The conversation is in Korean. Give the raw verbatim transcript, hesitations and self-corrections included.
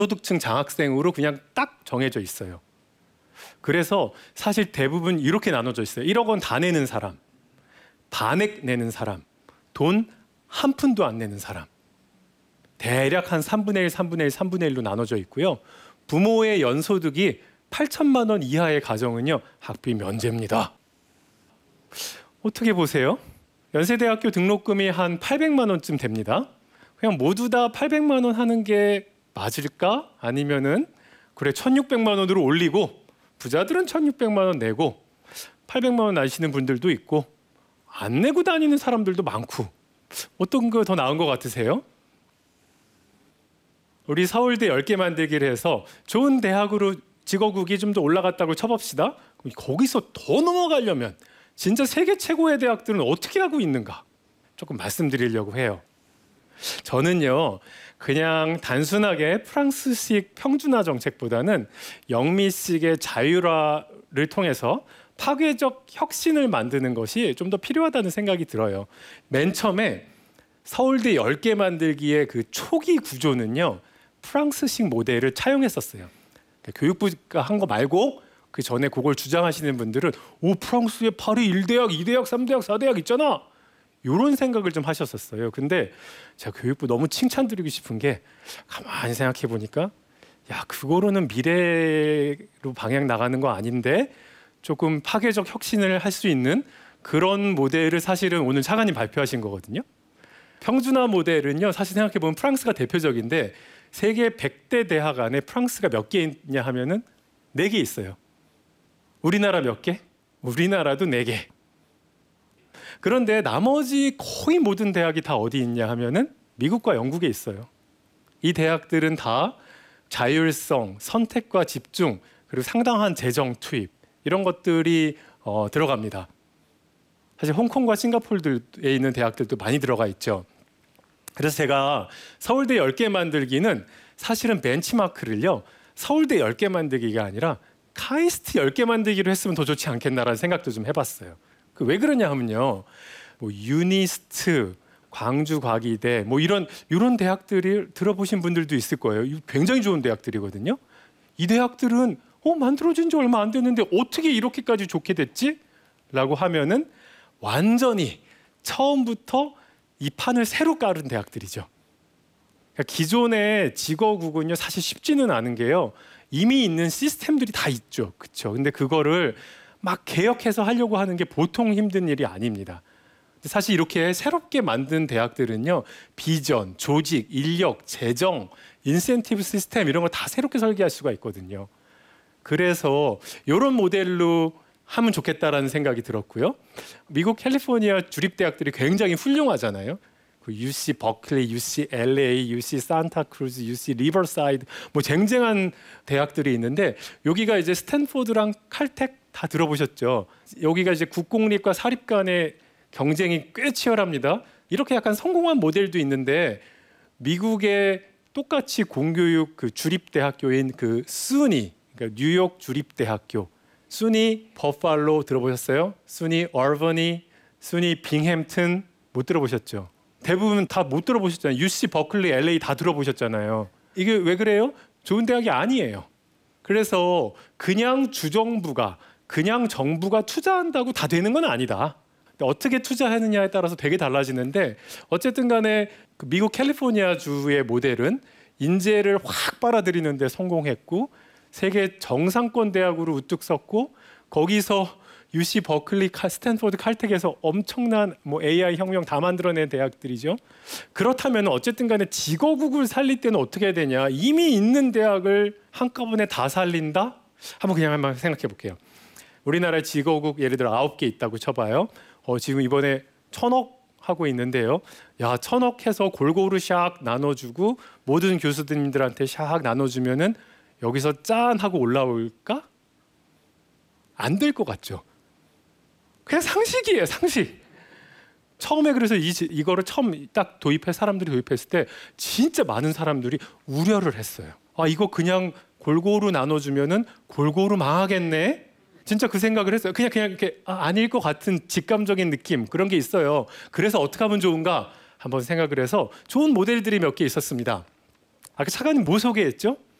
저소득층 장학생으로 그냥 딱 정해져 있어요. 그래서 사실 대부분 이렇게 나눠져 있어요. 일억 원 다 내는 사람, 반액 내는 사람, 돈 한 푼도 안 내는 사람. 대략 한 삼분의 일, 삼분의 일, 삼분의 일로 나눠져 있고요. 부모의 연소득이 팔천만 원 이하의 가정은요, 학비 면제입니다. 어떻게 보세요? 연세대학교 등록금이 한 팔백만 원쯤 됩니다. 그냥 모두 다 팔백만 원 하는 게 맞을까? 아니면은 그래 천육백만 원으로 올리고 부자들은 천육백만 원 내고 팔백만 원 내시는 분들도 있고 안 내고 다니는 사람들도 많고 어떤 거 더 나은 것 같으세요? 우리 서울대 열 개 만들기를 해서 좋은 대학으로 직어국이 좀 더 올라갔다고 쳐봅시다. 거기서 더 넘어가려면 진짜 세계 최고의 대학들은 어떻게 하고 있는가? 조금 말씀드리려고 해요. 저는요, 그냥 단순하게 프랑스식 평준화 정책보다는 영미식의 자율화를 통해서 파괴적 혁신을 만드는 것이 좀 더 필요하다는 생각이 들어요. 맨 처음에 서울대 열 개 만들기의 그 초기 구조는요, 프랑스식 모델을 차용했었어요. 교육부가 한 거 말고 그 전에 그걸 주장하시는 분들은 오, 프랑스에 파리 일 대학, 이 대학, 삼 대학, 사 대학 있잖아. 이런 생각을 좀 하셨었어요. 근데 제가 교육부 너무 칭찬드리고 싶은 게 가만히 생각해 보니까 야, 그거로는 미래로 방향 나가는 거 아닌데 조금 파괴적 혁신을 할 수 있는 그런 모델을 사실은 오늘 차관님 발표하신 거거든요. 평준화 모델은요, 사실 생각해 보면 프랑스가 대표적인데 세계 백 대 대학 안에 프랑스가 몇 개 있냐 하면은 네 개 있어요. 우리나라 몇 개? 우리나라도 네 개. 그런데 나머지 거의 모든 대학이 다 어디 있냐 하면은 미국과 영국에 있어요. 이 대학들은 다 자율성, 선택과 집중, 그리고 상당한 재정 투입 이런 것들이 어, 들어갑니다. 사실 홍콩과 싱가포르에 있는 대학들도 많이 들어가 있죠. 그래서 제가 서울대 열 개 만들기는 사실은 벤치마크를요, 서울대 열 개 만들기가 아니라 카이스트 열 개 만들기로 했으면 더 좋지 않겠나라는 생각도 좀 해봤어요. 그 왜 그러냐 하면요, 뭐 유니스트, 광주과기대 뭐 이런 이런 대학들이 들어보신 분들도 있을 거예요. 굉장히 좋은 대학들이거든요. 이 대학들은 어 만들어진 지 얼마 안 됐는데 어떻게 이렇게까지 좋게 됐지? 라고 하면은 완전히 처음부터 이 판을 새로 깔은 대학들이죠. 그러니까 기존의 직어국은요, 사실 쉽지는 않은 게요, 이미 있는 시스템들이 다 있죠. 그렇죠? 근데 그거를 막 개혁해서 하려고 하는 게 보통 힘든 일이 아닙니다. 사실 이렇게 새롭게 만든 대학들은요, 비전, 조직, 인력, 재정, 인센티브 시스템 이런 거 다 새롭게 설계할 수가 있거든요. 그래서 이런 모델로 하면 좋겠다라는 생각이 들었고요. 미국 캘리포니아 주립대학들이 굉장히 훌륭하잖아요. 그 유씨 버클리, 유씨 엘에이, 유씨 산타크루즈, 유씨 리버사이드 뭐 쟁쟁한 대학들이 있는데 여기가 이제 스탠포드랑 칼텍 다 들어보셨죠? 여기가 이제 국공립과 사립 간의 경쟁이 꽤 치열합니다. 이렇게 약간 성공한 모델도 있는데 미국의 똑같이 공교육 그 주립대학교인 그 수니, 그러니까 뉴욕 주립대학교, 수니 버팔로 들어보셨어요? 수니 얼버니, 수니 빙햄튼 못 들어보셨죠? 대부분 다 못 들어보셨잖아요. 유씨 버클리, 엘에이 다 들어보셨잖아요. 이게 왜 그래요? 좋은 대학이 아니에요. 그래서 그냥 주정부가, 그냥 정부가 투자한다고 다 되는 건 아니다. 어떻게 투자하느냐에 따라서 되게 달라지는데 어쨌든 간에 그 미국 캘리포니아 주의 모델은 인재를 확 빨아들이는 데 성공했고 세계 정상권 대학으로 우뚝 섰고 거기서 유씨 버클리, 스탠포드, 칼텍에서 엄청난 뭐 에이아이 혁명 다 만들어낸 대학들이죠. 그렇다면 어쨌든 간에 직어국을 살릴 때는 어떻게 해야 되냐? 이미 있는 대학을 한꺼번에 다 살린다? 한번 그냥 한번 생각해 볼게요. 우리나라의 직어국 예를 들어 아홉 개 있다고 쳐봐요. 어, 지금 이번에 천억 하고 있는데요. 야, 천억 해서 골고루 샥 나눠주고 모든 교수님들한테 샥 나눠주면은 여기서 짠 하고 올라올까? 안 될 것 같죠. 그냥 상식이에요, 상식. 처음에 그래서 이, 이거를 처음 딱 도입해 사람들이 도입했을 때 진짜 많은 사람들이 우려를 했어요. 아, 이거 그냥 골고루 나눠주면은 골고루 망하겠네. 진짜 그 생각을 했어요. 그냥 그냥 이렇게 아, 아닐 것 같은 직감적인 느낌 그런 게 있어요. 그래서 어떻게 하면 좋은가 한번 생각을 해서 좋은 모델들이 몇 개 있었습니다. 아까 차관님 뭐 소개했죠?